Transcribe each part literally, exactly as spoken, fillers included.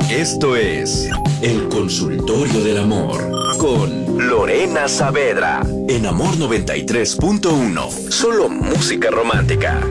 Esto es El Consultorio del Amor con Lorena Saavedra en Amor noventa y tres punto uno. Solo música romántica.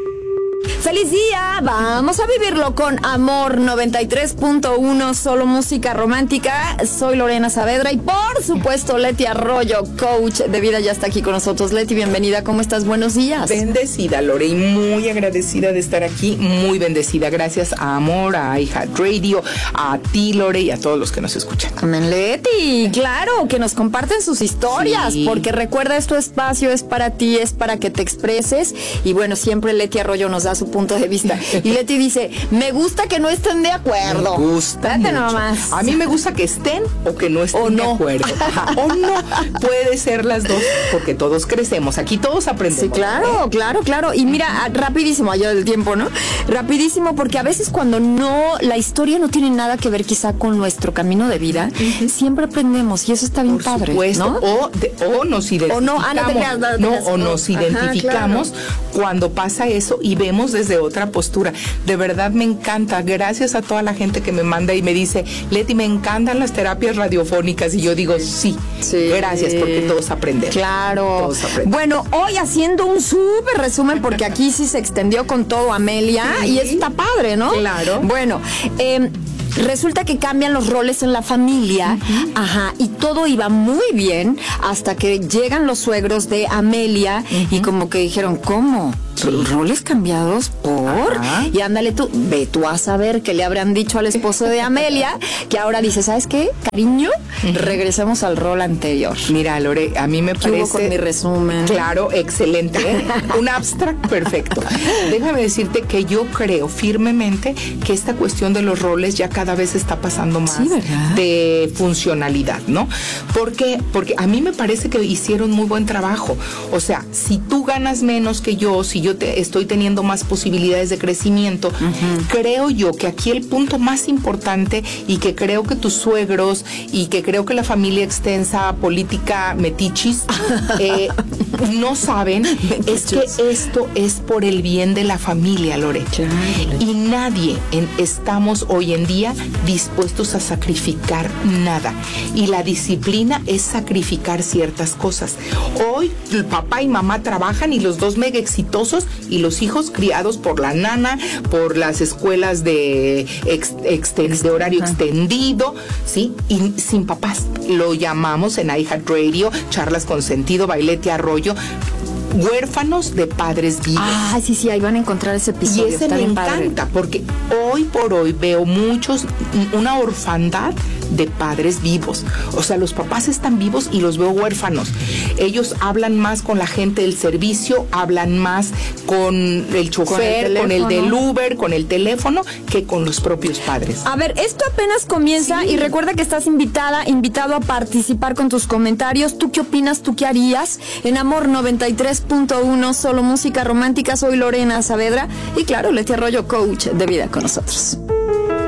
¡Feliz día! Vamos a vivirlo con Amor noventa y tres punto uno, solo música romántica. Soy Lorena Saavedra y por supuesto Leti Arroyo, coach de vida, ya está aquí con nosotros. Leti, bienvenida, ¿cómo estás? Buenos días. Bendecida, Lore, y muy agradecida de estar aquí, muy bendecida. Gracias a Amor, a iHeartRadio, a ti, Lore, y a todos los que nos escuchan. Amén, Leti. Claro, que nos comparten sus historias, sí. Porque recuerda, es tu espacio, es para ti, es para que te expreses. Y bueno, siempre Leti Arroyo nos da su punto de vista. Y Leti dice, me gusta que no estén de acuerdo. Me gusta mucho. Nomás. A mí me gusta que estén o que no estén o no. de acuerdo. O no. Puede ser las dos, porque todos crecemos. Aquí todos aprendemos. Sí, claro, claro, claro. Y mira, rapidísimo, allá del tiempo, ¿no? Rapidísimo, porque a veces cuando no, la historia no tiene nada que ver quizá con nuestro camino de vida, uh-huh. siempre aprendemos y eso está bien Por padre, supuesto, ¿no? O, de, o nos identificamos. O no, ah, no, te creas, no, te creas. no o nos identificamos Ajá, claro. cuando pasa eso y vemos desde otra postura. De verdad me encanta. Gracias a toda la gente que me manda y me dice, Leti, me encantan las terapias radiofónicas. Y yo digo, sí, sí. gracias, porque todos aprenden. Claro. Todos aprenden. Bueno, hoy haciendo un súper resumen, porque aquí sí se extendió con todo Amelia, sí. y eso está padre, ¿no? Claro. Bueno, eh, resulta que cambian los roles en la familia, uh-huh. ajá, y todo iba muy bien hasta que llegan los suegros de Amelia uh-huh. y como que dijeron, ¿cómo? Sí. ¿Roles cambiados por? Ajá. Y ándale tú, ve tú a saber qué le habrán dicho al esposo de Amelia, que ahora dice, ¿sabes qué, cariño? Uh-huh. Regresemos al rol anterior. Mira, Lore, a mí me ¿Qué parece... hubo con mi resumen? Claro, excelente, ¿eh? Un abstract perfecto. Déjame decirte que yo creo firmemente que esta cuestión de los roles ya cada vez está pasando más sí, ¿verdad? de funcionalidad, ¿no? ¿Por qué? Porque a mí me parece que hicieron muy buen trabajo. O sea, si tú ganas menos que yo, si yo te, estoy teniendo más posibilidades de crecimiento, uh-huh. creo yo que aquí el punto más importante y que creo que tus suegros y que creo que la familia extensa política metichis eh, no saben es que esto es por el bien de la familia, Lore. Claro. Y nadie en, estamos hoy en día dispuestos a sacrificar nada. Y la disciplina es sacrificar ciertas cosas. Hoy el papá y mamá trabajan y los dos mega exitosos y los hijos criados por la nana, por las escuelas de, ex, ex, de horario Ajá. extendido, ¿sí? Y sin papás. Lo llamamos en iHeartRadio, charlas con sentido, Leti Arroyo, huérfanos de padres vivos. Ah, sí, sí, ahí van a encontrar ese episodio. Y ese me encanta, padre. Porque hoy por hoy veo muchos, una orfandad de padres vivos. O sea, los papás están vivos y los veo huérfanos. Ellos hablan más con la gente del servicio, hablan más con el chofer, con el, con el del Uber, con el teléfono, que con los propios padres. A ver, esto apenas comienza sí. y recuerda que estás invitada, invitado a participar con tus comentarios. ¿Tú qué opinas? ¿Tú qué harías? En Amor noventa y tres punto uno, solo música romántica. Soy Lorena Saavedra y claro, Leti Arroyo, coach de vida con nosotros.